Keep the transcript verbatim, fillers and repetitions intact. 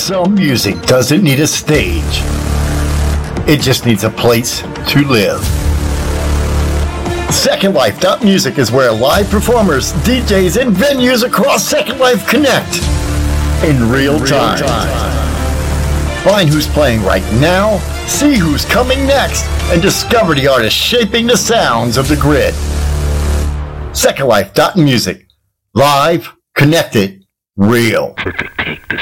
Some music doesn't need a stage. It just needs a place to live. Second Life Music is where live performers, D Js, and venues across Second Life connect in real time. Real time. Find who's playing right now, see who's coming next, and discover the artists shaping the sounds of the grid. Second Life Music. Live, connected, real. Take the